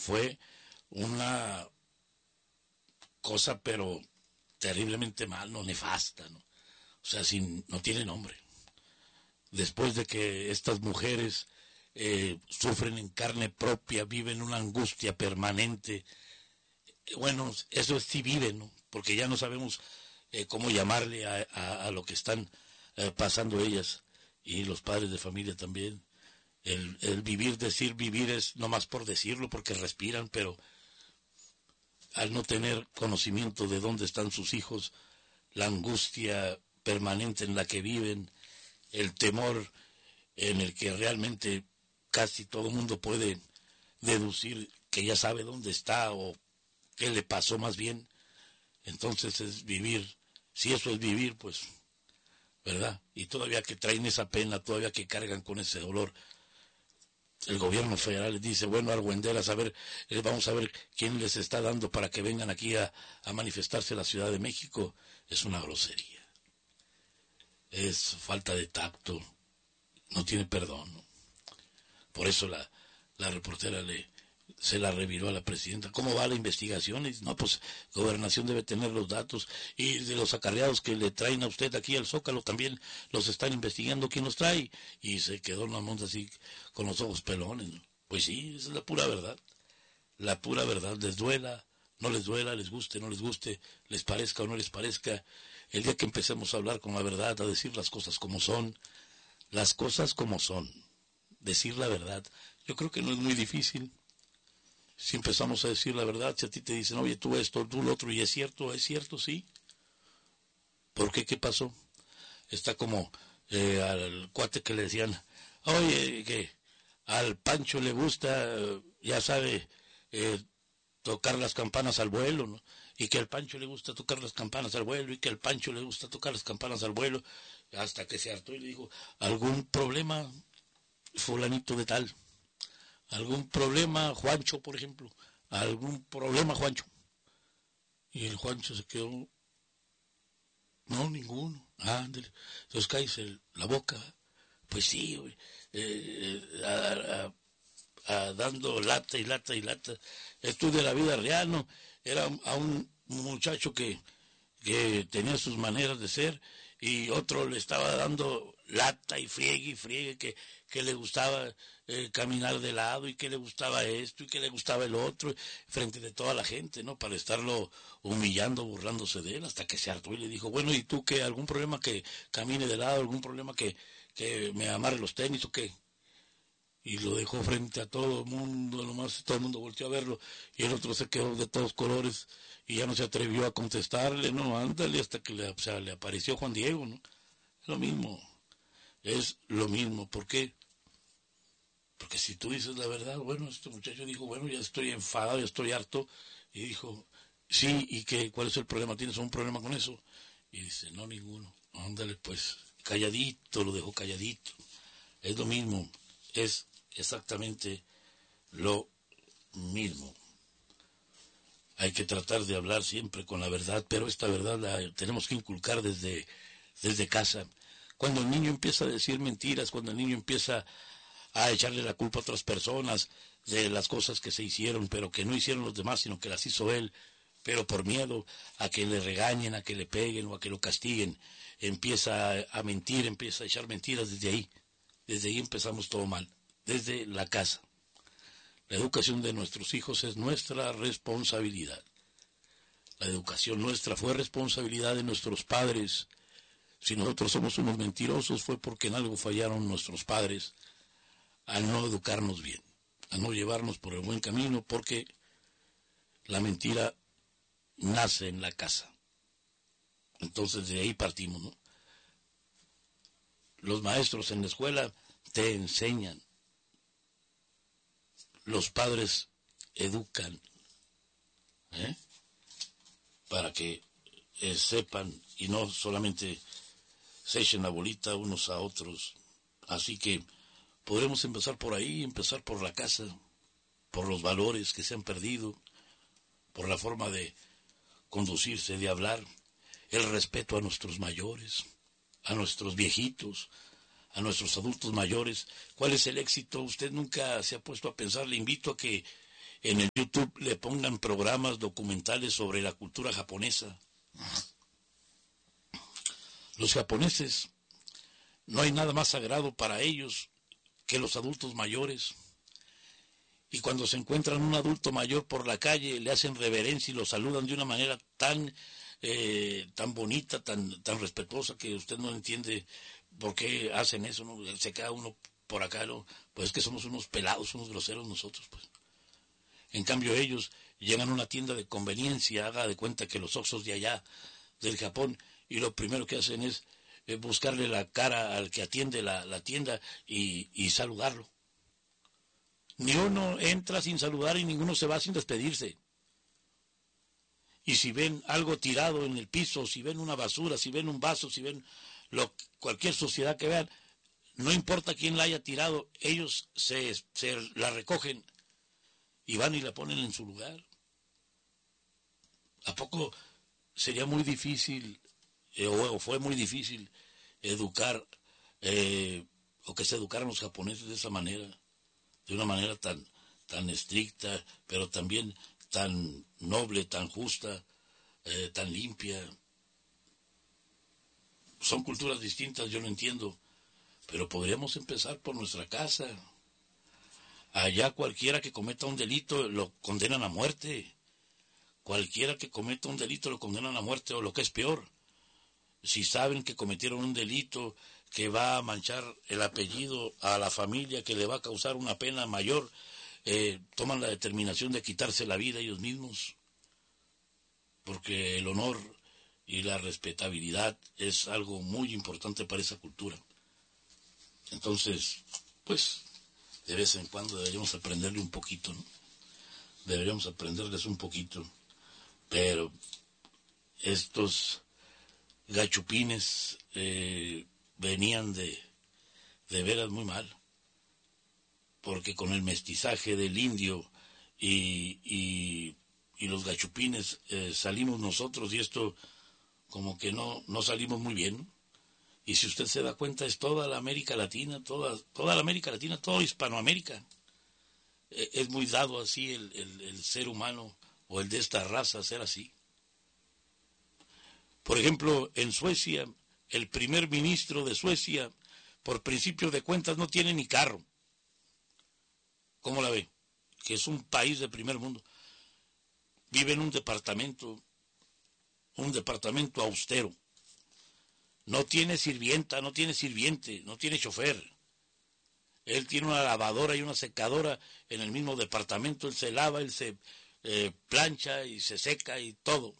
fue una cosa pero terriblemente mal, no, nefasta, ¿no? O sea, no tiene nombre. Después de que estas mujeres sufren en carne propia, viven una angustia permanente, bueno, eso es si viven, ¿no? Porque ya no sabemos cómo llamarle a lo que están pasando ellas y los padres de familia también. El vivir, decir vivir es no más por decirlo, porque respiran, pero al no tener conocimiento de dónde están sus hijos, la angustia permanente en la que viven, el temor en el que realmente casi todo el mundo puede deducir que ya sabe dónde está o qué le pasó más bien, entonces es vivir. Si eso es vivir, pues, ¿verdad? Y todavía que traen esa pena, todavía que cargan con ese dolor, el gobierno federal les dice, bueno, argüenderas, a ver, vamos a ver quién les está dando para que vengan aquí a manifestarse en la Ciudad de México. Es una grosería. Es falta de tacto. No tiene perdón, ¿no? Por eso la reportera se la reviró a la presidenta. ¿Cómo va la investigación? Y, no, pues Gobernación debe tener los datos, y de los acarreados que le traen a usted aquí al Zócalo también los están investigando. ¿Quién los trae? Y se quedó una monta así con los ojos pelones, ¿no? Pues sí, esa es la pura verdad. La pura verdad. Les duela, no les duela, les guste, no les guste, les parezca o no les parezca. El día que empecemos a hablar con la verdad, a decir las cosas como son, decir la verdad, yo creo que no es muy difícil. Si empezamos a decir la verdad, si a ti te dicen, oye, tú esto, tú lo otro, y es cierto, sí. ¿Por qué? ¿Qué pasó? Está como al cuate que le decían, oye, que al Pancho le gusta, ya sabe, tocar las campanas al vuelo, ¿no? Y que al Pancho le gusta tocar las campanas al vuelo, y que al Pancho le gusta tocar las campanas al vuelo, hasta que se hartó y le dijo, ¿algún problema, fulanito de tal? ¿Algún problema, Juancho, por ejemplo? ¿Algún problema, Juancho? Y el Juancho se quedó, no, ninguno. Ándale. Entonces cállese la boca. Pues sí, dando lata y lata y lata. Esto es de la vida real, ¿no? Era a un muchacho que tenía sus maneras de ser, y otro le estaba dando lata y friegue, que le gustaba caminar de lado, y que le gustaba esto y que le gustaba el otro, frente de toda la gente, ¿no? Para estarlo humillando, burlándose de él, hasta que se hartó y le dijo, bueno, ¿y tú qué? ¿Algún problema que camine de lado? ¿Algún problema que me amarre los tenis o qué? Y lo dejó frente a todo el mundo, nomás todo el mundo volteó a verlo, y el otro se quedó de todos colores, y ya no se atrevió a contestarle, no, ándale, hasta que le apareció Juan Diego, ¿no? Es lo mismo, ¿por qué? Porque si tú dices la verdad, bueno, este muchacho dijo, bueno, ya estoy enfadado, ya estoy harto, y dijo, sí, ¿y qué? ¿Cuál es el problema? ¿Tienes un problema con eso? Y dice, no, ninguno. Ándale, pues, calladito, lo dejó calladito. Es lo mismo, es exactamente lo mismo. Hay que tratar de hablar siempre con la verdad, pero esta verdad la tenemos que inculcar desde casa. Cuando el niño empieza a decir mentiras, cuando el niño empieza a echarle la culpa a otras personas de las cosas que se hicieron, pero que no hicieron los demás, sino que las hizo él, pero por miedo a que le regañen, a que le peguen o a que lo castiguen, empieza a mentir, empieza a echar mentiras desde ahí. Desde ahí empezamos todo mal, desde la casa. La educación de nuestros hijos es nuestra responsabilidad. La educación nuestra fue responsabilidad de nuestros padres. Si nosotros somos unos mentirosos, fue porque en algo fallaron nuestros padres al no educarnos bien, a no llevarnos por el buen camino, porque la mentira nace en la casa. Entonces de ahí partimos, ¿no? Los maestros en la escuela te enseñan, los padres educan, para que sepan y no solamente se echen la bolita unos a otros. Así que podremos empezar por ahí, empezar por la casa, por los valores que se han perdido, por la forma de conducirse, de hablar, el respeto a nuestros mayores, a nuestros viejitos, a nuestros adultos mayores. ¿Cuál es el éxito? Usted nunca se ha puesto a pensar. Le invito a que en el YouTube le pongan programas documentales sobre la cultura japonesa. Los japoneses, no hay nada más sagrado para ellos que los adultos mayores. Y cuando se encuentran un adulto mayor por la calle, le hacen reverencia y lo saludan de una manera tan bonita, tan respetuosa, que usted no entiende por qué hacen eso, ¿no? Se queda uno por acá, ¿no? Pues es que somos unos pelados, unos groseros nosotros, pues. En cambio ellos llegan a una tienda de conveniencia, haga de cuenta que los Oxxos de allá, del Japón, y lo primero que hacen es buscarle la cara al que atiende la tienda y saludarlo. Ni uno entra sin saludar y ninguno se va sin despedirse. Y si ven algo tirado en el piso, si ven una basura, si ven un vaso, si ven cualquier suciedad que vean, no importa quién la haya tirado, ellos se la recogen y van y la ponen en su lugar. ¿A poco sería muy difícil, o fue muy difícil educar, o que se educaran los japoneses de esa manera, de una manera tan estricta, pero también tan noble, tan justa, tan limpia? Son culturas distintas, yo lo entiendo, pero podríamos empezar por nuestra casa. Allá cualquiera que cometa un delito lo condenan a muerte. Cualquiera que cometa un delito lo condenan a muerte, o lo que es peor, si saben que cometieron un delito que va a manchar el apellido a la familia, que le va a causar una pena mayor, toman la determinación de quitarse la vida ellos mismos, porque el honor y la respetabilidad es algo muy importante para esa cultura. Entonces, pues, de vez en cuando deberíamos aprenderle un poquito, ¿no? Deberíamos aprenderles un poquito, pero estos gachupines venían de veras muy mal, porque con el mestizaje del indio y los gachupines salimos nosotros, y esto como que no salimos muy bien. Y si usted se da cuenta, es toda la América Latina, toda la América Latina, toda Hispanoamérica. Es muy dado así el ser humano, o el de esta raza, ser así. Por ejemplo, en Suecia, el primer ministro de Suecia, por principio de cuentas, no tiene ni carro. ¿Cómo la ve? Que es un país de primer mundo. Vive en un departamento austero. No tiene sirvienta, no tiene sirviente, no tiene chofer. Él tiene una lavadora y una secadora en el mismo departamento. Él se lava, él se plancha y se seca y todo.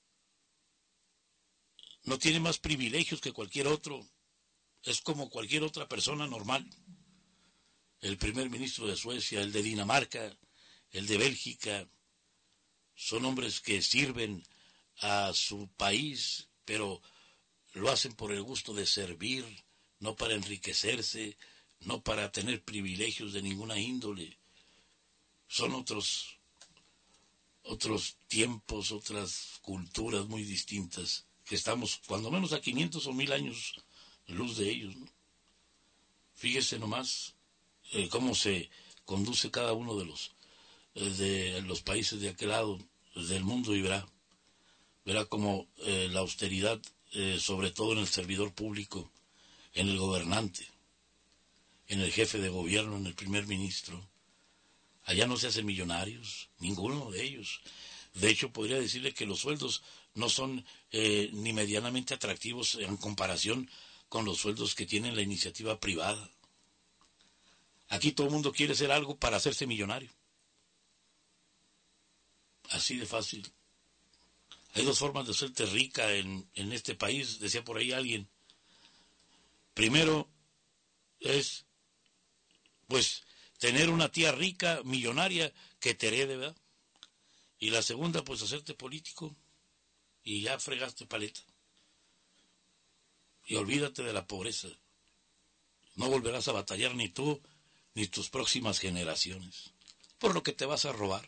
No tiene más privilegios que cualquier otro. Es como cualquier otra persona normal. El primer ministro de Suecia, el de Dinamarca, el de Bélgica, son hombres que sirven a su país, pero lo hacen por el gusto de servir, no para enriquecerse, no para tener privilegios de ninguna índole. Son otros tiempos, otras culturas muy distintas, que estamos cuando menos a 500 o 1000 años luz de ellos, ¿no? Fíjese nomás cómo se conduce cada uno de los países de aquel lado del mundo, y verá cómo la austeridad, sobre todo en el servidor público, en el gobernante, en el jefe de gobierno, en el primer ministro, allá no se hacen millonarios, ninguno de ellos. De hecho, podría decirle que los sueldos no son ni medianamente atractivos en comparación con los sueldos que tiene la iniciativa privada. Aquí todo el mundo quiere hacer algo para hacerse millonario. Así de fácil. Hay dos formas de hacerte rica en este país, decía por ahí alguien. Primero es, pues, tener una tía rica, millonaria, que te herede, ¿verdad? Y la segunda, pues, hacerte político y ya fregaste paleta. Y olvídate de la pobreza. No volverás a batallar ni tú ni tus próximas generaciones, por lo que te vas a robar.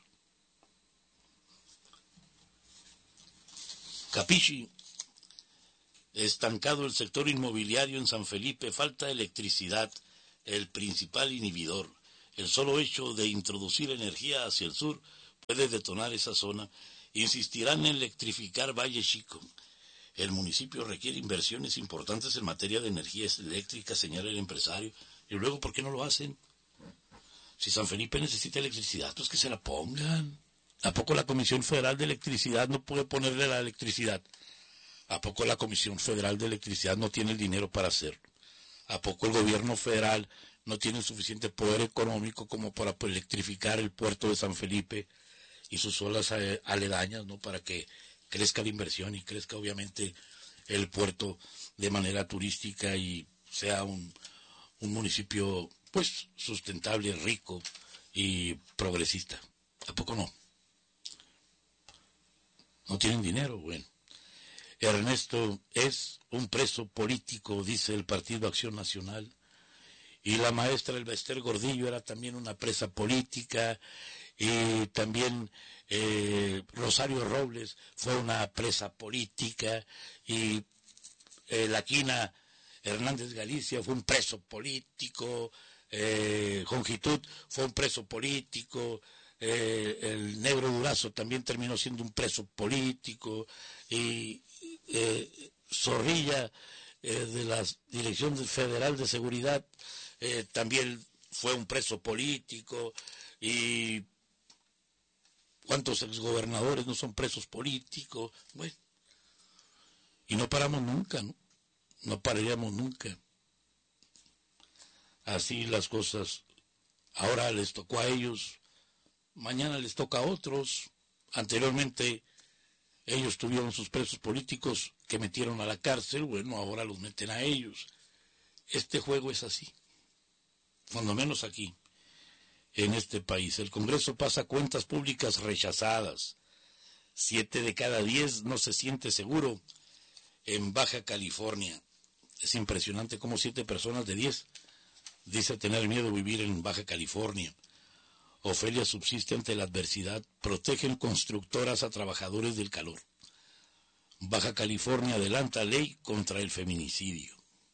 Capichi, estancado el sector inmobiliario en San Felipe, falta electricidad, el principal inhibidor. El solo hecho de introducir energía hacia el sur puede detonar esa zona. Insistirán en electrificar Valle Chico. El municipio requiere inversiones importantes en materia de energía eléctrica, señala el empresario. Y luego, ¿por qué no lo hacen? Si San Felipe necesita electricidad, pues que se la pongan. ¿A poco la Comisión Federal de Electricidad no puede ponerle la electricidad? ¿A poco la Comisión Federal de Electricidad no tiene el dinero para hacerlo? ¿A poco el gobierno federal no tiene suficiente poder económico como para electrificar el puerto de San Felipe y sus zonas aledañas, ¿no? Para que crezca la inversión y crezca obviamente el puerto de manera turística y sea un municipio pues sustentable, rico y progresista. ¿A poco no? ¿No tienen dinero? Bueno. Ernesto es un preso político, dice el Partido Acción Nacional, y la maestra Elba Ester Gordillo era también una presa política, y también Rosario Robles fue una presa política, y la Quina Hernández Galicia fue un preso político, Jongitud fue un preso político, el Negro Durazo también terminó siendo un preso político, y Zorrilla de la Dirección Federal de Seguridad también fue un preso político, y cuántos exgobernadores no son presos políticos. Bueno, y no paramos nunca, ¿no? No pararíamos nunca. Así las cosas. Ahora les tocó a ellos, mañana les toca a otros. Anteriormente ellos tuvieron sus presos políticos que metieron a la cárcel, bueno, ahora los meten a ellos. Este juego es así, cuando menos aquí, en este país. El Congreso pasa cuentas públicas rechazadas. 7 de cada 10 no se siente seguro en Baja California. Es impresionante cómo 7 personas de 10 dice tener miedo de vivir en Baja California. Ofelia subsiste ante la adversidad. Protegen constructoras a trabajadores del calor. Baja California adelanta ley contra el feminicidio.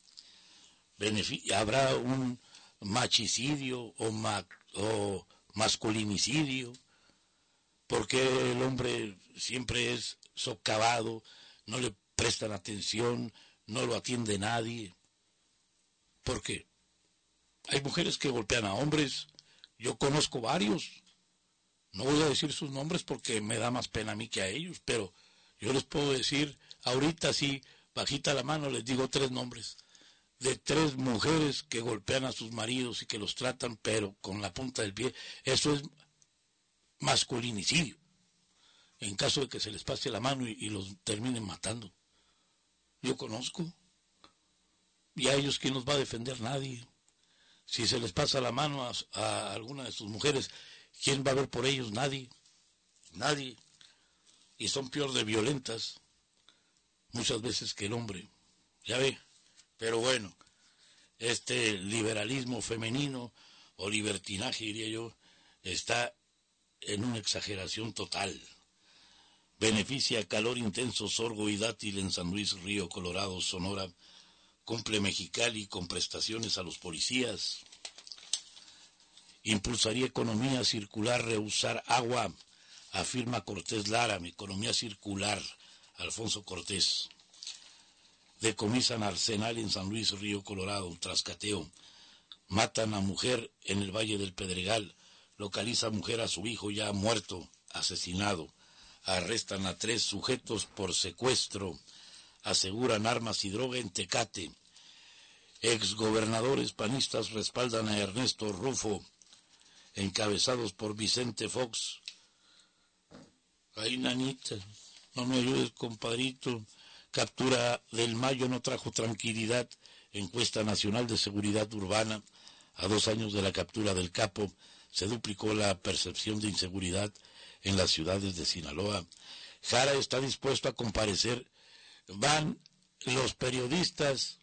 Habrá un machicidio o masculinicidio, porque el hombre siempre es socavado, no le prestan atención, no lo atiende nadie. ¿Por qué? Hay mujeres que golpean a hombres. Yo conozco varios, no voy a decir sus nombres porque me da más pena a mí que a ellos, pero yo les puedo decir, ahorita sí, bajita la mano, les digo 3 nombres, de 3 mujeres que golpean a sus maridos y que los tratan, pero con la punta del pie. Eso es masculinicidio, en caso de que se les pase la mano y los terminen matando. Yo conozco, y a ellos, ¿quién los va a defender? Nadie. Si se les pasa la mano a alguna de sus mujeres, ¿quién va a ver por ellos? Nadie. Nadie. Y son peor de violentas muchas veces que el hombre. Ya ve. Pero bueno, este liberalismo femenino o libertinaje, diría yo, está en una exageración total. Beneficia calor intenso, sorgo y dátil en San Luis Río Colorado, Sonora. Cumple Mexicali con prestaciones a los policías. Impulsaría economía circular, reusar agua, afirma Cortés Lara. Economía circular, Alfonso Cortés. Decomisan arsenal en San Luis Río Colorado, trascateo. Matan a mujer en el Valle del Pedregal. Localiza mujer a su hijo ya muerto, asesinado. Arrestan a 3 sujetos por secuestro. Aseguran armas y droga en Tecate. Exgobernadores panistas respaldan a Ernesto Rufo, encabezados por Vicente Fox. Ay, nanita, no me ayudes, compadrito. Captura del Mayo no trajo tranquilidad. Encuesta Nacional de Seguridad Urbana. A 2 años de la captura del capo, se duplicó la percepción de inseguridad en las ciudades de Sinaloa. Jara está dispuesto a comparecer. Van los periodistas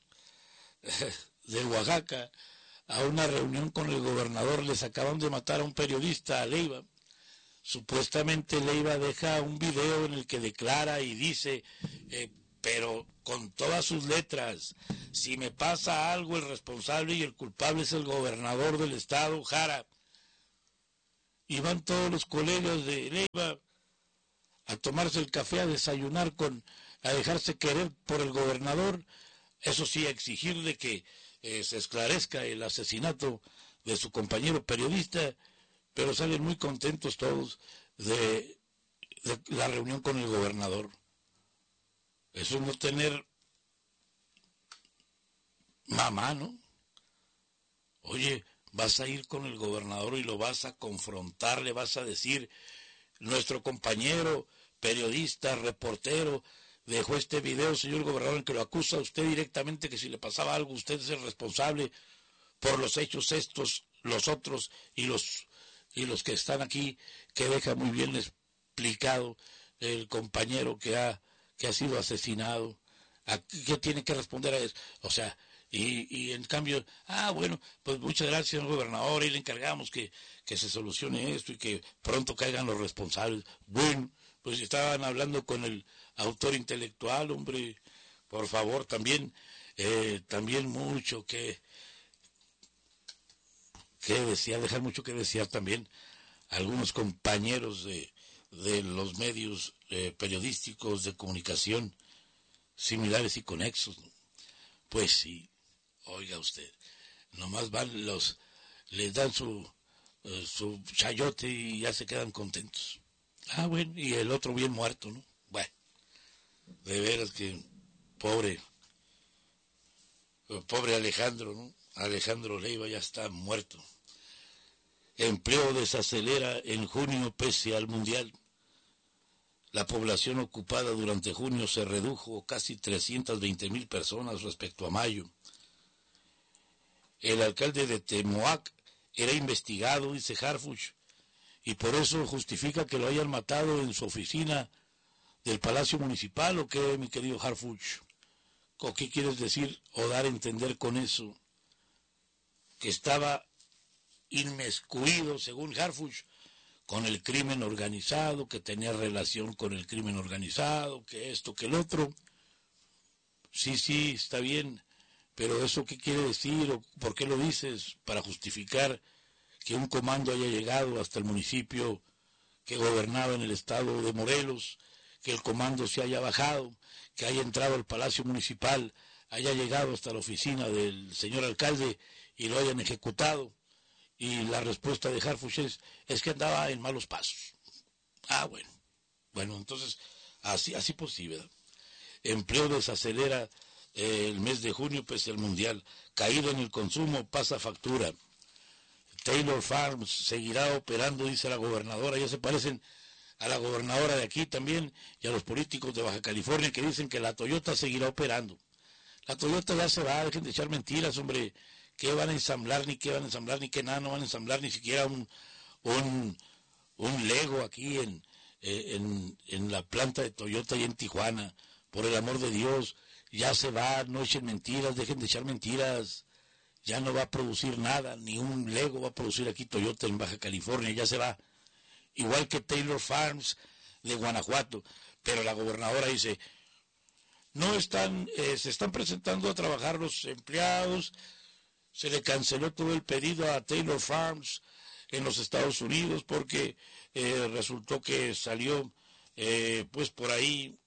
de Oaxaca a una reunión con el gobernador. Les acaban de matar a un periodista, a Leiva. Supuestamente Leiva deja un video en el que declara y dice, pero con todas sus letras, si me pasa algo, el responsable y el culpable es el gobernador del estado, Jara. y van todos los colegas de Leiva a tomarse el café, a desayunar, a dejarse querer por el gobernador, eso sí, a exigirle que se esclarezca el asesinato de su compañero periodista, pero salen muy contentos todos de la reunión con el gobernador. Eso es no tener mamá, ¿no? Oye, vas a ir con el gobernador y lo vas a confrontar, le vas a decir, nuestro compañero periodista, reportero, dejó este video, señor gobernador, en que lo acusa a usted directamente, que si le pasaba algo, usted es el responsable por los hechos estos, los otros y los que están aquí, que deja muy bien explicado el compañero que ha sido asesinado. ¿Qué tiene que responder a eso? O sea, y en cambio, bueno, pues muchas gracias, señor gobernador, y le encargamos que se solucione esto y que pronto caigan los responsables. Bueno, pues estaban hablando con el autor intelectual, hombre, por favor, también mucho que desear, dejar mucho que desear también algunos compañeros de los medios periodísticos de comunicación similares y conexos, ¿no? Pues sí, oiga usted, nomás van les dan su chayote y ya se quedan contentos. Bueno, y el otro bien muerto, ¿no? Bueno, de veras que pobre Alejandro, ¿no? Alejandro Leiva ya está muerto. Empleo desacelera en junio pese al mundial. La población ocupada durante junio se redujo casi 320,000 personas respecto a mayo. El alcalde de Temoac era investigado, dice Harfuch, y por eso justifica que lo hayan matado en su oficina del Palacio Municipal, ¿o qué, mi querido Harfuch? ¿O qué quieres decir o dar a entender con eso? Que estaba inmiscuido, según Harfuch, con el crimen organizado, que tenía relación con el crimen organizado, que esto, que el otro. Sí, está bien, pero ¿eso qué quiere decir o por qué lo dices? Para justificar que un comando haya llegado hasta el municipio que gobernaba en el estado de Morelos, que el comando se haya bajado, que haya entrado al Palacio Municipal, haya llegado hasta la oficina del señor alcalde y lo hayan ejecutado. Y la respuesta de Harfuch es que andaba en malos pasos. Bueno, entonces, así posible. Empleo desacelera el mes de junio, pues el mundial. Caída en el consumo, pasa factura. Taylor Farms seguirá operando, dice la gobernadora. Ya se parecen a la gobernadora de aquí también y a los políticos de Baja California que dicen que la Toyota seguirá operando. La Toyota ya se va, dejen de echar mentiras, hombre. ¿Qué van a ensamblar, ni qué van a ensamblar, ni qué nada? No van a ensamblar ni siquiera un Lego aquí en la planta de Toyota y en Tijuana. Por el amor de Dios, ya se va, no echen mentiras, dejen de echar mentiras. Ya no va a producir nada, ni un Lego va a producir aquí Toyota en Baja California, ya se va. Igual que Taylor Farms de Guanajuato. Pero la gobernadora dice, se están presentando a trabajar los empleados. Se le canceló todo el pedido a Taylor Farms en los Estados Unidos porque resultó que salió pues por ahí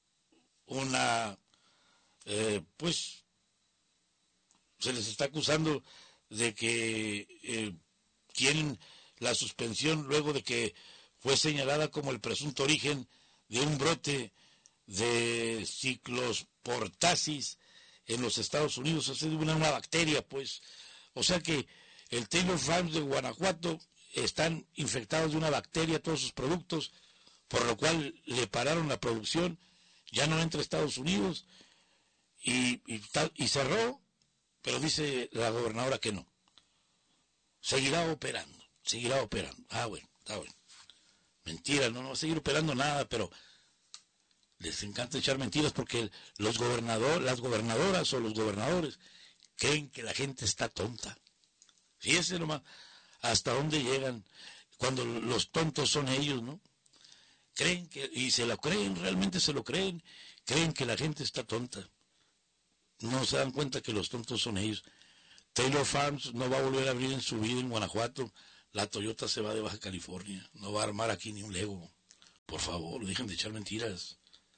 pues se les está acusando de que tienen la suspensión luego de que fue señalada como el presunto origen de un brote de ciclosportasis en los Estados Unidos, es una bacteria, pues. O sea que el Taylor Farms de Guanajuato están infectados de una bacteria, todos sus productos, por lo cual le pararon la producción, ya no entra a Estados Unidos y cerró, pero dice la gobernadora que no. Seguirá operando. Bueno, está bueno. Mentira, no va a seguir operando nada, pero les encanta echar mentiras porque las gobernadoras o los gobernadores creen que la gente está tonta. Fíjense nomás hasta dónde llegan cuando los tontos son ellos, ¿no? Creen y se lo creen, realmente se lo creen que la gente está tonta. No se dan cuenta que los tontos son ellos. Taylor Farms no va a volver a abrir en su vida en Guanajuato, La Toyota se va de Baja California, no va a armar aquí ni un Lego. Por favor, dejen de echar mentiras.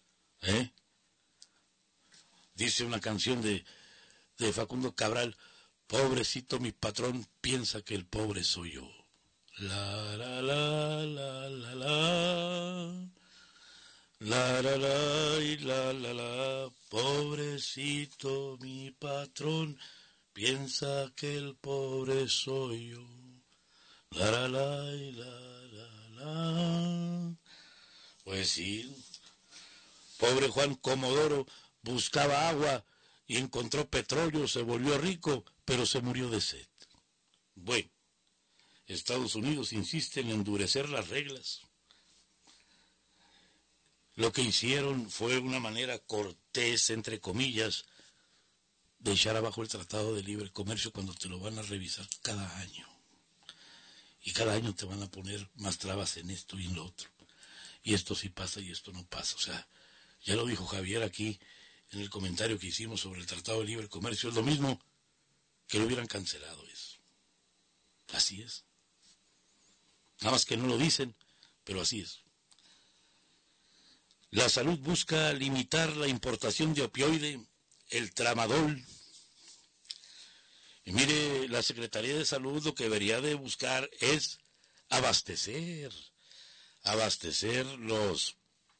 Dice una canción de Facundo Cabral, pobrecito mi patrón, piensa que el pobre soy yo. La la la la la la. La la la y la, pobrecito mi patrón, piensa que el pobre soy yo. La la y la. Pues sí, pobre Juan Comodoro buscaba agua y encontró petróleo, se volvió rico, pero se murió de sed. Bueno, Estados Unidos insiste en endurecer las reglas. Lo que hicieron fue una manera cortés, entre comillas, de echar abajo el Tratado de Libre Comercio cuando te lo van a revisar cada año. Y cada año te van a poner más trabas en esto y en lo otro. Y esto sí pasa y esto no pasa. O sea, ya lo dijo Javier aquí en el comentario que hicimos sobre el Tratado de Libre Comercio. Es lo mismo que lo hubieran cancelado eso. Así es. Nada más que no lo dicen, pero así es. La salud busca limitar la importación de opioide, el tramadol. Y mire, la Secretaría de Salud lo que debería de buscar es abastecer los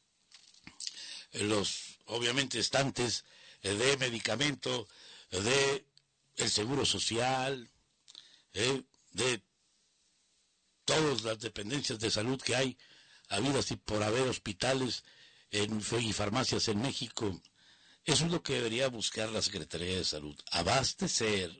obviamente estantes de medicamento, de el seguro social, de todas las dependencias de salud que hay, habidas y por haber hospitales y farmacias en México. Eso es lo que debería buscar la Secretaría de Salud, abastecer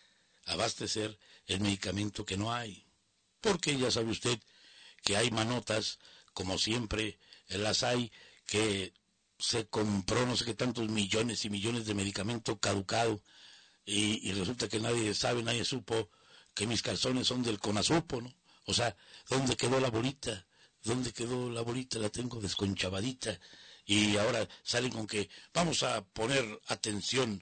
el medicamento que no hay. Porque ya sabe usted que hay manotas, como siempre las hay, que se compró no sé qué tantos millones y millones de medicamento caducado y resulta que nadie supo que mis calzones son del Conasupo, ¿no? O sea, ¿dónde quedó la bolita? ¿Dónde quedó la bolita? La tengo desconchavadita. Y ahora salen con que vamos a poner atención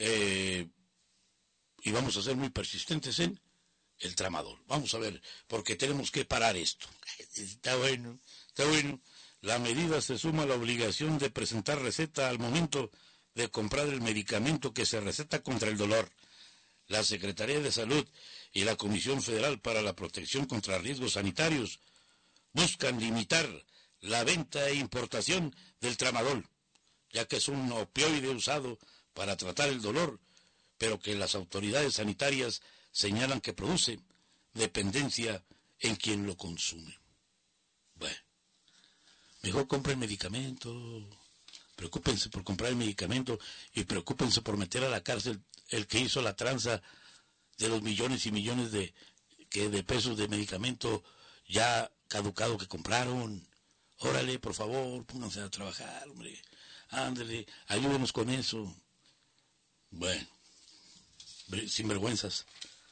y vamos a ser muy persistentes en el tramadol. Vamos a ver, porque tenemos que parar esto. Está bueno. La medida se suma a la obligación de presentar receta al momento de comprar el medicamento que se receta contra el dolor. La Secretaría de Salud y la Comisión Federal para la Protección contra Riesgos Sanitarios buscan limitar la venta e importación del tramadol, ya que es un opioide usado para tratar el dolor, pero que las autoridades sanitarias señalan que produce dependencia en quien lo consume. Bueno, mejor compren medicamento, preocúpense por comprar el medicamento y preocúpense por meter a la cárcel el que hizo la tranza de los millones y millones de pesos de medicamento ya caducado que compraron. Órale, por favor, pónganse a trabajar, hombre. Ándale, ayúdenos con eso. Bueno, sinvergüenzas.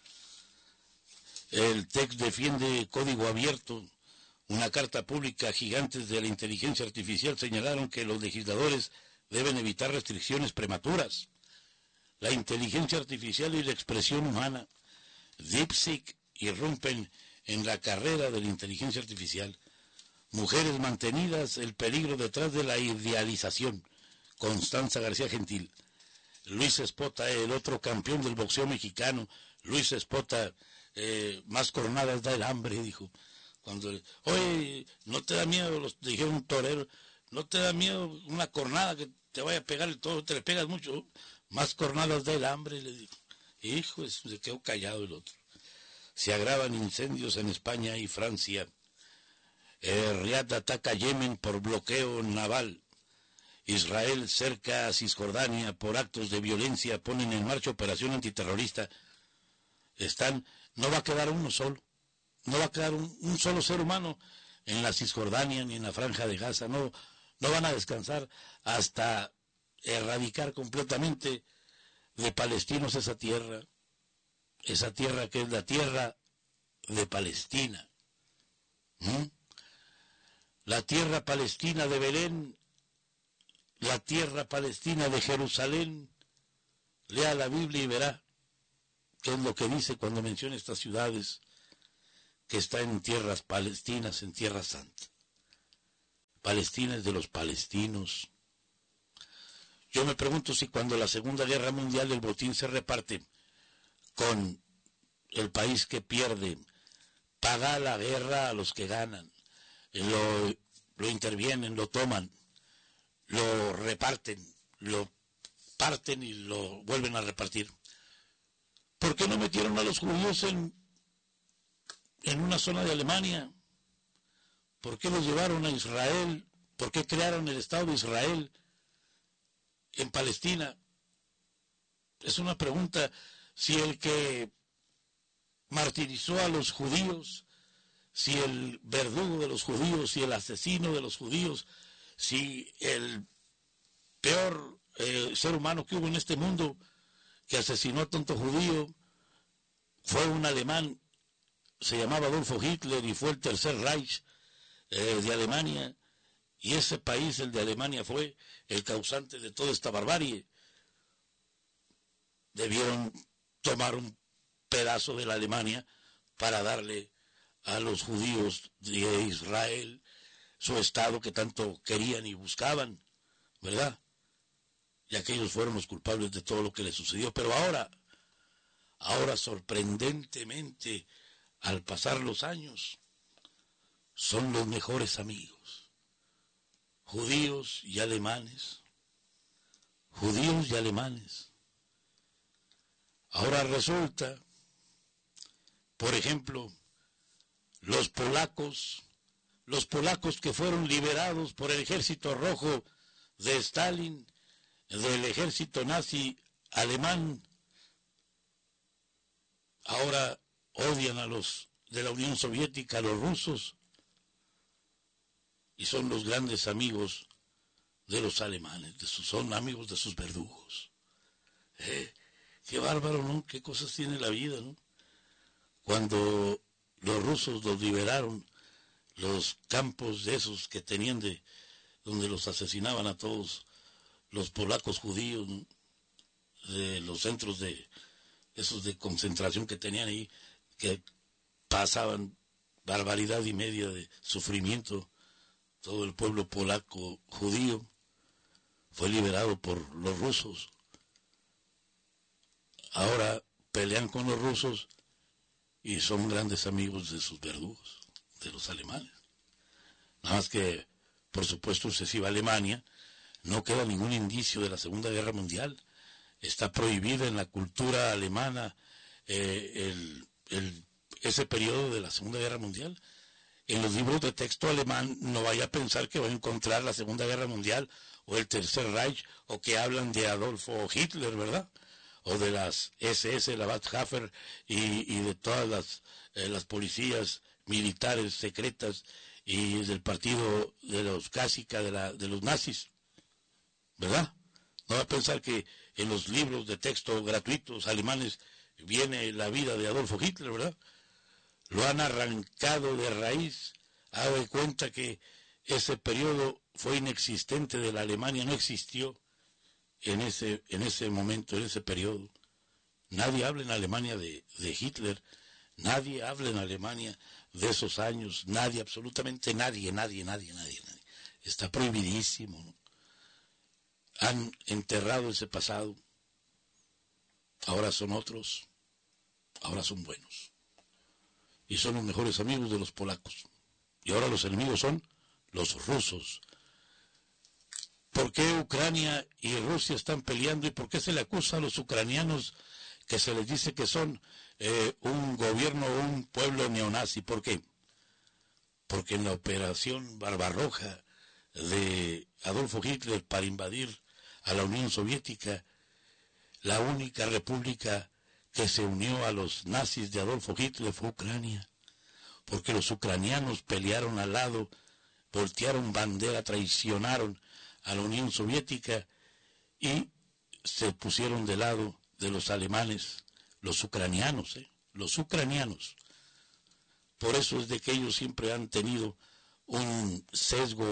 El TEC defiende código abierto. Una carta pública a gigantes de la inteligencia artificial señalaron que los legisladores deben evitar restricciones prematuras. La inteligencia artificial y la expresión humana, DeepSeek, irrumpen en la carrera de la inteligencia artificial. Mujeres mantenidas, el peligro detrás de la idealización. Constanza García Gentil. Luis Espota, el otro campeón del boxeo mexicano. Luis Espota, más coronadas da el hambre, dijo. Cuando, oye, ¿no te da miedo? Dijeron un torero, ¿no te da miedo una cornada que te vaya a pegar el toro? Te le pegas mucho. Más cornadas da el hambre, le dijo. Hijo, se quedó callado el otro. Se agravan incendios en España y Francia. Riad ataca a Yemen por bloqueo naval. Israel cerca a Cisjordania por actos de violencia. Ponen en marcha operación antiterrorista. No va a quedar uno solo. No va a quedar un solo ser humano en la Cisjordania ni en la Franja de Gaza. No van a descansar hasta erradicar completamente de palestinos esa tierra que es la tierra de Palestina. La tierra palestina de Belén, la tierra palestina de Jerusalén. Lea la Biblia y verá qué es lo que dice cuando menciona estas ciudades. que está en tierras palestinas, en Tierra Santa. Palestina es de los palestinos. Yo me pregunto si cuando la Segunda Guerra Mundial el botín se reparte con el país que pierde, paga la guerra a los que ganan, lo intervienen, lo toman, lo reparten, lo parten y lo vuelven a repartir. ¿Por qué no metieron a los judíos en una zona de Alemania? ¿Por qué los llevaron a Israel? ¿Por qué crearon el Estado de Israel en Palestina? Es una pregunta. Si el que martirizó a los judíos, si el verdugo de los judíos, si el asesino de los judíos, si el peor ser humano que hubo en este mundo que asesinó a tanto judío fue un alemán, se llamaba Adolfo Hitler y fue el Tercer Reich de Alemania, y ese país, el de Alemania, fue el causante de toda esta barbarie. Debieron tomar un pedazo de la Alemania para darle a los judíos de Israel su estado que tanto querían y buscaban, ¿verdad? Ya que ellos fueron los culpables de todo lo que les sucedió. Pero ahora sorprendentemente, al pasar los años, son los mejores amigos, judíos y alemanes, judíos y alemanes. Ahora resulta, por ejemplo, los polacos que fueron liberados por el ejército rojo de Stalin, del ejército nazi alemán, ahora odian a los de la Unión Soviética, a los rusos, y son los grandes amigos de los alemanes, son amigos de sus verdugos. Qué bárbaro, ¿no? Qué cosas tiene la vida, ¿no? Cuando los rusos los liberaron, los campos de esos que tenían donde los asesinaban a todos los polacos judíos, ¿no? De los centros de esos de concentración que tenían ahí, que pasaban barbaridad y media de sufrimiento, todo el pueblo polaco judío fue liberado por los rusos. Ahora pelean con los rusos y son grandes amigos de sus verdugos, de los alemanes. Nada más que, por supuesto, se iba a Alemania, no queda ningún indicio de la Segunda Guerra Mundial. Está prohibida en la cultura alemana ese periodo de la Segunda Guerra Mundial. En los libros de texto alemán no vaya a pensar que va a encontrar la Segunda Guerra Mundial o el Tercer Reich, o que hablan de Adolfo Hitler, ¿verdad? O de las SS, la Wehrmacht y de todas las policías militares secretas y del partido de los Casica, de los nazis, ¿verdad? No va a pensar que en los libros de texto gratuitos alemanes viene la vida de Adolfo Hitler, ¿verdad? Lo han arrancado de raíz. Haga de cuenta que ese periodo fue inexistente de la Alemania, no existió en ese momento, en ese periodo. Nadie habla en Alemania de Hitler, nadie habla en Alemania de esos años, nadie, absolutamente nadie. Está prohibidísimo, ¿no? Han enterrado ese pasado. Ahora son otros, ahora son buenos. Y son los mejores amigos de los polacos. Y ahora los enemigos son los rusos. ¿Por qué Ucrania y Rusia están peleando y por qué se le acusa a los ucranianos que se les dice que son un gobierno o un pueblo neonazi? ¿Por qué? Porque en la operación Barbarroja de Adolfo Hitler para invadir a la Unión Soviética, la única república que se unió a los nazis de Adolfo Hitler fue Ucrania, porque los ucranianos pelearon al lado, voltearon bandera, traicionaron a la Unión Soviética y se pusieron del lado de los alemanes, los ucranianos. Por eso es de que ellos siempre han tenido un sesgo,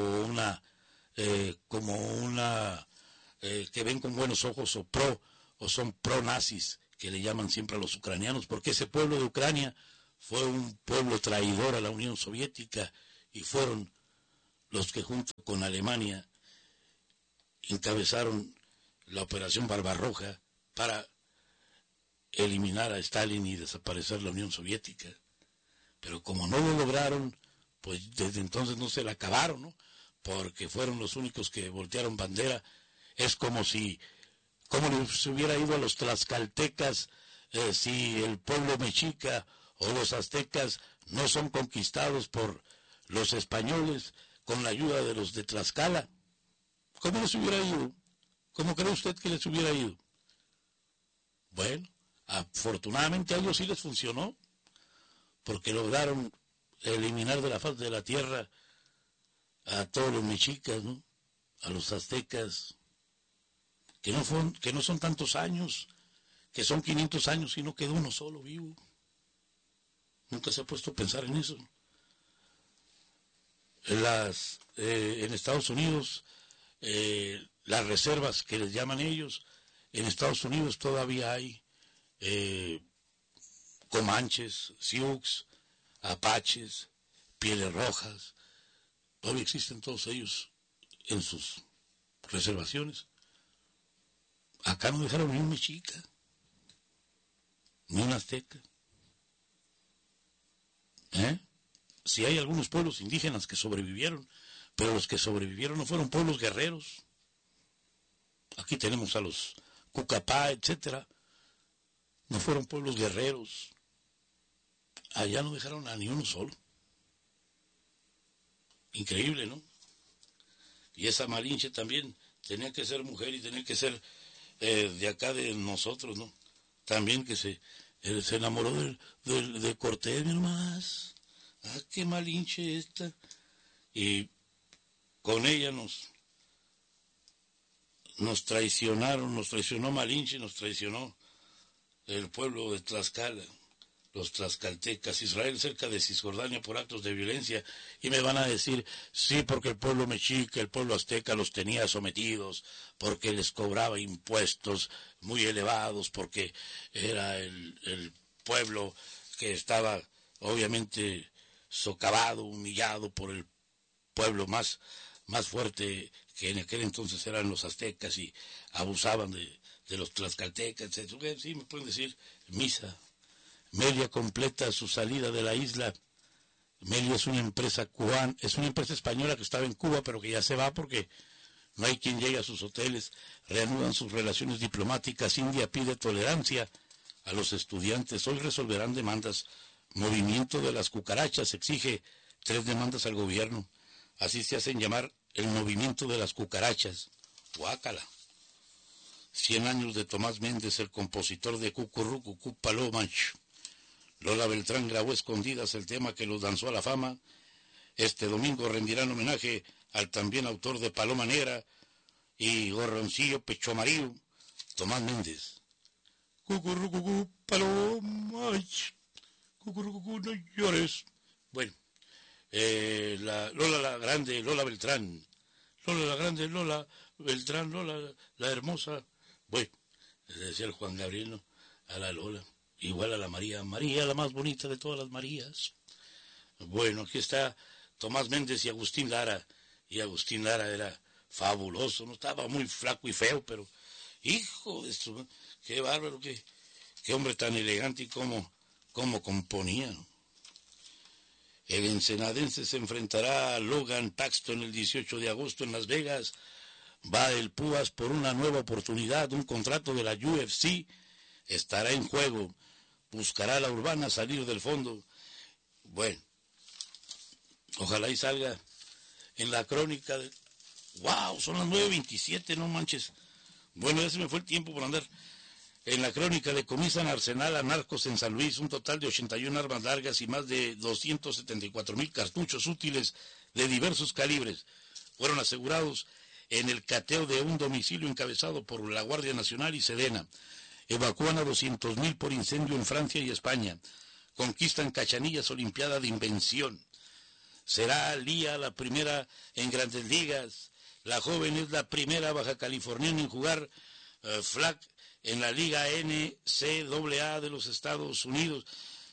que ven con buenos ojos o son pro-nazis, que le llaman siempre a los ucranianos, porque ese pueblo de Ucrania fue un pueblo traidor a la Unión Soviética y fueron los que junto con Alemania encabezaron la Operación Barbarroja para eliminar a Stalin y desaparecer la Unión Soviética. Pero como no lo lograron, pues desde entonces no se la acabaron, ¿no? Porque fueron los únicos que voltearon bandera. Es como si, como se hubiera ido a los tlaxcaltecas, si el pueblo mexica o los aztecas no son conquistados por los españoles con la ayuda de los de Tlaxcala. ¿Cómo les hubiera ido? ¿Cómo cree usted que les hubiera ido? Bueno, afortunadamente a ellos sí les funcionó, porque lograron eliminar de la faz de la tierra a todos los mexicas, ¿no? A los aztecas, que no son tantos años, que son 500 años y no quedó uno solo vivo. Nunca se ha puesto a pensar en eso. En Estados Unidos, las reservas que les llaman ellos, en Estados Unidos todavía hay comanches, sioux, apaches, pieles rojas, todavía existen todos ellos en sus reservaciones. Acá no dejaron ni un mexica, ni un azteca. Sí hay algunos pueblos indígenas que sobrevivieron, pero los que sobrevivieron no fueron pueblos guerreros. Aquí tenemos a los Cucapá, etcétera. No fueron pueblos guerreros. Allá no dejaron a ni uno solo. Increíble, ¿no? Y esa Malinche también tenía que ser mujer y tenía que ser de acá de nosotros, ¿no? También que se enamoró de Cortés, mi más. Ah, qué Malinche esta. Y con ella nos traicionaron, nos traicionó Malinche, nos traicionó el pueblo de Tlaxcala, los tlaxcaltecas, Israel cerca de Cisjordania por actos de violencia, y me van a decir, sí, porque el pueblo mexica, el pueblo azteca los tenía sometidos, porque les cobraba impuestos muy elevados, porque era el pueblo que estaba obviamente socavado, humillado por el pueblo más fuerte que en aquel entonces eran los aztecas y abusaban de los tlaxcaltecas, etc. Sí, me pueden decir, misa. Melia completa su salida de la isla. Melia es una empresa cubana, es una empresa española que estaba en Cuba, pero que ya se va porque no hay quien llegue a sus hoteles. Reanudan sus relaciones diplomáticas. India pide tolerancia a los estudiantes. Hoy resolverán demandas. Movimiento de las cucarachas exige 3 demandas al gobierno. Así se hacen llamar el movimiento de las cucarachas. Guácala. 100 años de Tomás Méndez, el compositor de Cucurrucucú Palomanch. Lola Beltrán grabó escondidas el tema que los lanzó a la fama. Este domingo rendirán homenaje al también autor de Paloma Negra y Gorroncillo Pecho Amarillo, Tomás Méndez. Cucurrucucú Palomanch. Cucurrucucú, no llores. Bueno. Lola la Grande, Lola Beltrán. Lola la Grande, Lola Beltrán, Lola la Hermosa. Bueno, le decía el Juan Gabriel, ¿no? A la Lola, igual a la María. María, la más bonita de todas las Marías. Bueno, aquí está Tomás Méndez y Agustín Lara. Y Agustín Lara era fabuloso, no estaba muy flaco y feo, pero hijo de eso, qué bárbaro, qué hombre tan elegante y cómo componía, ¿no? El ensenadense se enfrentará a Logan Paxton el 18 de agosto en Las Vegas. Va el Púas por una nueva oportunidad, un contrato de la UFC. Estará en juego. Buscará la Urbana salir del fondo. Bueno, ojalá y salga en la crónica. ¡Wow! Son las 9:27, no manches. Bueno, ya se me fue el tiempo por andar. En la crónica decomisan arsenal a narcos en San Luis, un total de 81 armas largas y más de 274,000 cartuchos útiles de diversos calibres. Fueron asegurados en el cateo de un domicilio encabezado por la Guardia Nacional y Sedena. Evacúan a 200,000 por incendio en Francia y España. Conquistan Cachanillas Olimpiada de Invención. Será Lía la primera en Grandes Ligas. La joven es la primera baja californiana en jugar flag en la Liga NCAA de los Estados Unidos.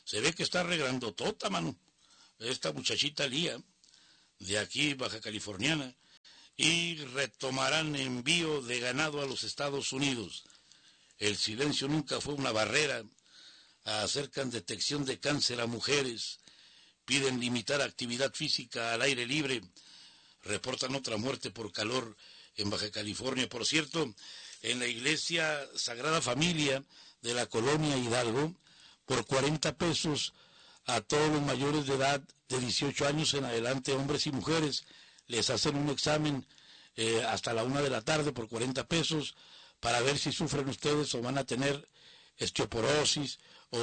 Se ve que está arreglando tota, mano. Esta muchachita Lía, de aquí, Baja Californiana, y retomarán envío de ganado a los Estados Unidos. El silencio nunca fue una barrera. Acercan detección de cáncer a mujeres. Piden limitar actividad física al aire libre. Reportan otra muerte por calor en Baja California. Por cierto, en la iglesia Sagrada Familia de la colonia Hidalgo, por 40 pesos a todos los mayores de edad de 18 años en adelante, hombres y mujeres, les hacen un examen hasta la 1 de la tarde por 40 pesos para ver si sufren ustedes o van a tener osteoporosis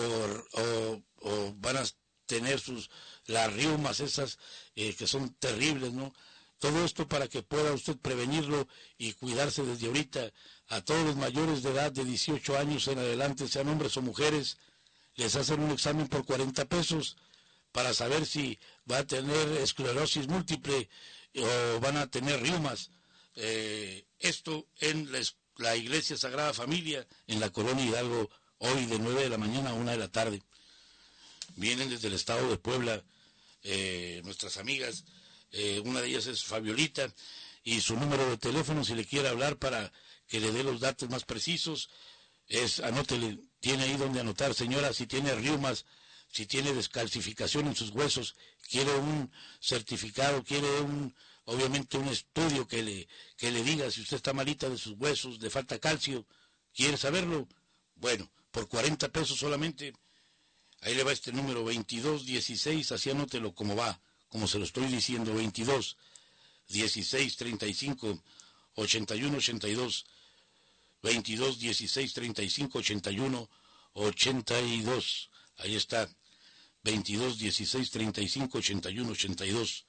o van a tener las riumas esas que son terribles, ¿no? Todo esto para que pueda usted prevenirlo y cuidarse desde ahorita. A todos los mayores de edad de 18 años en adelante, sean hombres o mujeres, les hacen un examen por 40 pesos para saber si va a tener esclerosis múltiple o van a tener riumas. Esto en la Iglesia Sagrada Familia en la colonia Hidalgo, hoy de 9 de la mañana a 1 de la tarde. Vienen desde el estado de Puebla nuestras amigas, una de ellas es Fabiolita, y su número de teléfono, si le quiere hablar para que le dé los datos más precisos, anótele, tiene ahí donde anotar, señora, si tiene riumas, si tiene descalcificación en sus huesos, quiere un certificado, quiere obviamente un estudio que le diga si usted está malita de sus huesos, le falta calcio, ¿quiere saberlo? Bueno, por 40 pesos solamente, ahí le va este número, 2216, así anótelo como va, como se lo estoy diciendo, 22 16 35 81 82, 22 16 35 81 82, ahí está, 22 16 35 81 82,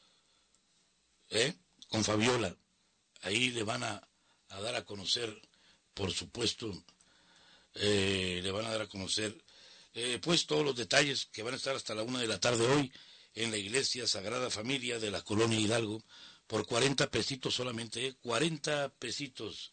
con Fabiola, ahí le van a dar a conocer, por supuesto, le van a dar a conocer pues todos los detalles que van a estar hasta la 1 de la tarde hoy en la Iglesia Sagrada Familia de la colonia Hidalgo, por 40 pesitos solamente, 40 pesitos.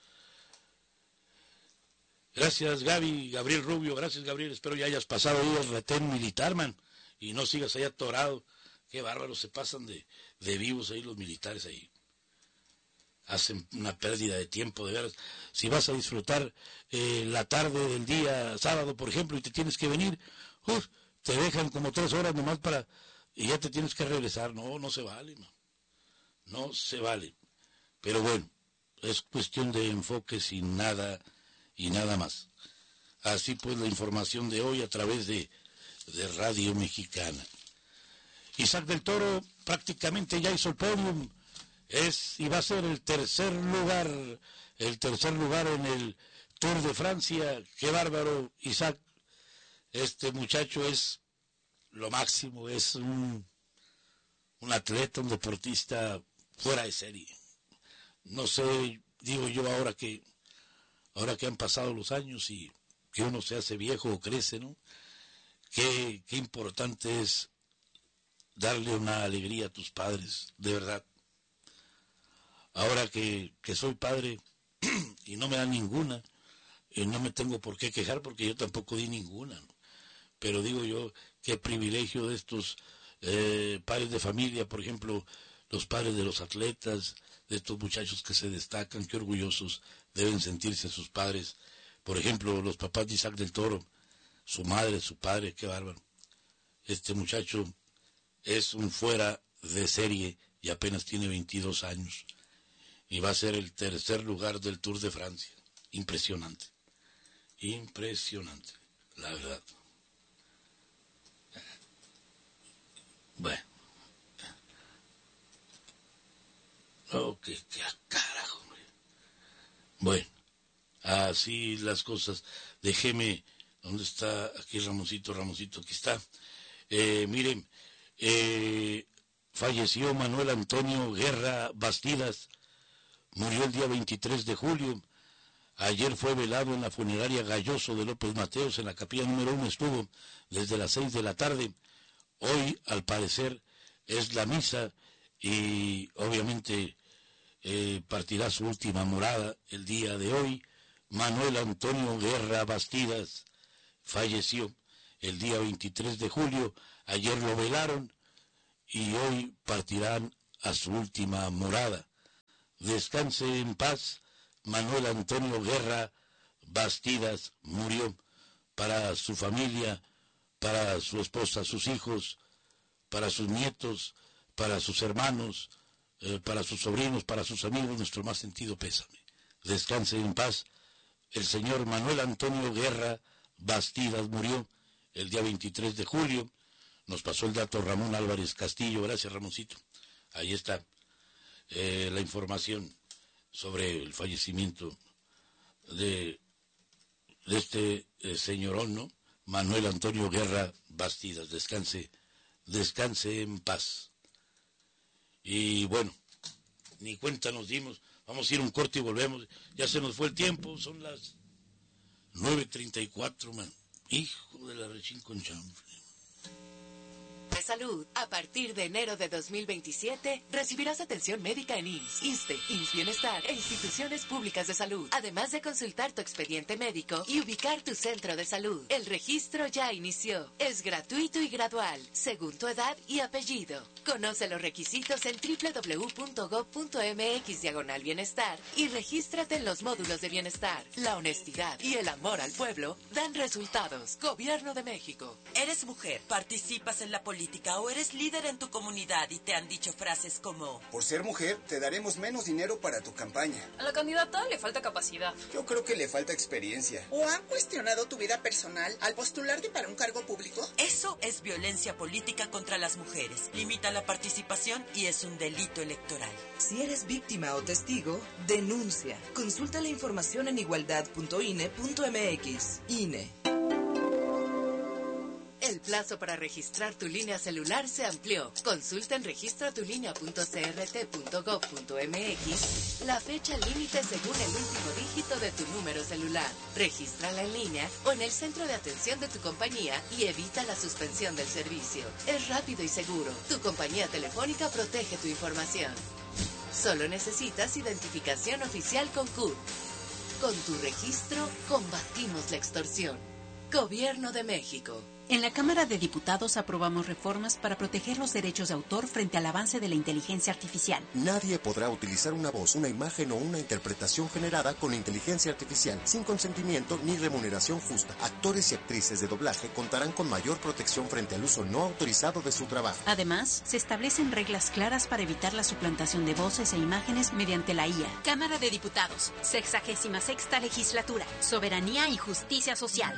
Gracias Gabriel Rubio, gracias Gabriel, espero ya hayas pasado ahí el retén militar, man, y no sigas ahí atorado. Qué bárbaros, se pasan de vivos ahí los militares ahí. Hacen una pérdida de tiempo, de veras. Si vas a disfrutar la tarde del día sábado, por ejemplo, y te tienes que venir, te dejan como 3 horas nomás y ya te tienes que regresar. No se vale, no se vale. Pero bueno, es cuestión de enfoque sin nada y nada más. Así pues la información de hoy a través de Radio Mexicana. Isaac del Toro prácticamente ya hizo el podium, y va a ser el tercer lugar en el Tour de Francia. Qué bárbaro, Isaac. Este muchacho es lo máximo, es un atleta, un deportista fuera de serie. No sé, digo yo ahora que han pasado los años y que uno se hace viejo o crece, ¿no? Qué importante es darle una alegría a tus padres, de verdad. Ahora que soy padre y no me dan ninguna, no me tengo por qué quejar porque yo tampoco di ninguna, ¿no? Pero digo yo, qué privilegio de estos padres de familia, por ejemplo, los padres de los atletas, de estos muchachos que se destacan, qué orgullosos deben sentirse sus padres. Por ejemplo, los papás de Isaac del Toro, su madre, su padre, qué bárbaro. Este muchacho es un fuera de serie y apenas tiene 22 años. Y va a ser el tercer lugar del Tour de Francia. Impresionante. Impresionante, la verdad. Bueno. Oh, qué carajo, hombre. Bueno, así las cosas. Déjeme, ¿dónde está? Aquí Ramoncito, aquí está. Miren, falleció Manuel Antonio Guerra Bastidas. Murió el día 23 de julio. Ayer fue velado en la funeraria Galloso de López Mateos, en la capilla número 1 estuvo desde las 6 de la tarde. Hoy, al parecer, es la misa y obviamente partirá su última morada el día de hoy. Manuel Antonio Guerra Bastidas falleció. el día 23 de julio. Ayer lo velaron y hoy partirán a su última morada. Descanse en paz, Manuel Antonio Guerra Bastidas murió. Para su familia, para su esposa, sus hijos, para sus nietos, para sus hermanos, para sus sobrinos, para sus amigos, nuestro más sentido pésame. Descanse en paz. El señor Manuel Antonio Guerra Bastidas murió el día 23 de julio. Nos pasó el dato Ramón Álvarez Castillo. Gracias, Ramoncito. Ahí está la información sobre el fallecimiento de este señorón, ¿no? Manuel Antonio Guerra Bastidas. Descanse en paz. Y bueno, ni cuenta nos dimos. Vamos a ir a un corte y volvemos. Ya se nos fue el tiempo. Son las 9:34, man. Hijo de la rechín con chanfle. De salud. A partir de enero de 2027, recibirás atención médica en IMSS, ISSSTE, IMSS Bienestar e instituciones públicas de salud, además de consultar tu expediente médico y ubicar tu centro de salud. El registro ya inició. Es gratuito y gradual, según tu edad y apellido. Conoce los requisitos en www.gov.mx/bienestar y regístrate en los módulos de bienestar. La honestidad y el amor al pueblo dan resultados. Gobierno de México. ¿Eres mujer? ¿Participas en la política o eres líder en tu comunidad y te han dicho frases como: por ser mujer, te daremos menos dinero para tu campaña? A la candidata le falta capacidad. Yo creo que le falta experiencia. ¿O han cuestionado tu vida personal al postularte para un cargo público? Eso es violencia política contra las mujeres. Limita la participación y es un delito electoral. Si eres víctima o testigo, denuncia. Consulta la información en igualdad.ine.mx. INE. El plazo para registrar tu línea celular se amplió. Consulta en registratulinea.crt.gov.mx la fecha límite según el último dígito de tu número celular. Regístrala en línea o en el centro de atención de tu compañía y evita la suspensión del servicio. Es rápido y seguro. Tu compañía telefónica protege tu información. Solo necesitas identificación oficial con CURP. Con tu registro, combatimos la extorsión. Gobierno de México. En la Cámara de Diputados aprobamos reformas para proteger los derechos de autor frente al avance de la inteligencia artificial. Nadie podrá utilizar una voz, una imagen o una interpretación generada con inteligencia artificial sin consentimiento ni remuneración justa. Actores y actrices de doblaje contarán con mayor protección frente al uso no autorizado de su trabajo. Además, se establecen reglas claras para evitar la suplantación de voces e imágenes mediante la IA. Cámara de Diputados, 66ª Legislatura, Soberanía y Justicia Social.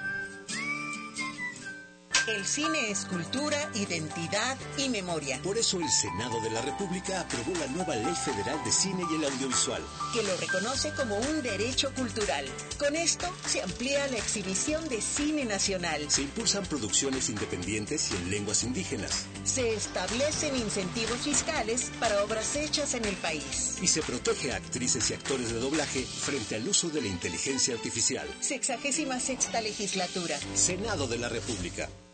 El cine es cultura, identidad y memoria. Por eso el Senado de la República aprobó la nueva Ley Federal de Cine y el Audiovisual, que lo reconoce como un derecho cultural. Con esto se amplía la exhibición de cine nacional. Se impulsan producciones independientes y en lenguas indígenas. Se establecen incentivos fiscales para obras hechas en el país. Y se protege a actrices y actores de doblaje frente al uso de la inteligencia artificial. 66ª Legislatura. Senado de la República.